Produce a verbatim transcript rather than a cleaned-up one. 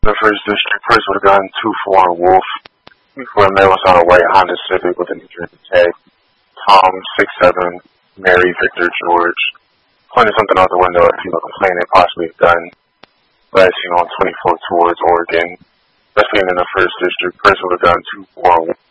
The first district, person with a gun, two four on Wolf. Before a male was on a white Honda Civic with an injured tag. Tom, six seven, Mary, Victor, George. Pointed something out the window, a female complaining, possibly a gun. Last seen on twenty-four towards Oregon. Investigating in the first district, person with a gun, two four on Wolf.